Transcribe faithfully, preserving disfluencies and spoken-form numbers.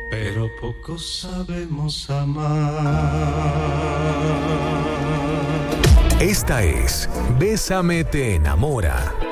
pero poco sabemos amar. Esta es Bésame te enamora.